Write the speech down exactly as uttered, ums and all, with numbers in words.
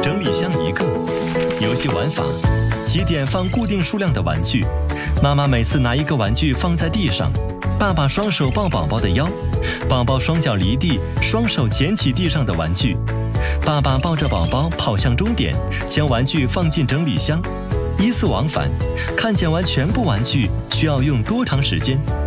整理箱一个。游戏玩法：起点放固定数量的玩具，妈妈每次拿一个玩具放在地上，爸爸双手抱宝宝的腰，宝宝双脚离地，双手捡起地上的玩具。爸爸抱着宝宝跑向终点，将玩具放进整理箱。依次往返，看捡完全部玩具需要用多长时间？